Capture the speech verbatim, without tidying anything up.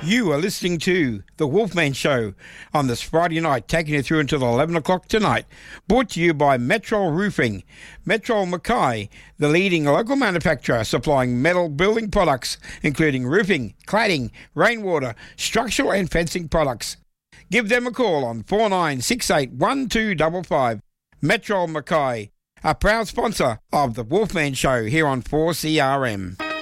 You are listening to The Wolfman Show on this Friday night, taking you through until eleven o'clock tonight. Brought to you by Metrol Roofing. Metrol Mackay, the leading local manufacturer supplying metal building products, including roofing, cladding, rainwater, structural and fencing products. Give them a call on four nine six eight, one two five five. Metrol Mackay, a proud sponsor of The Wolfman Show here on four C R M.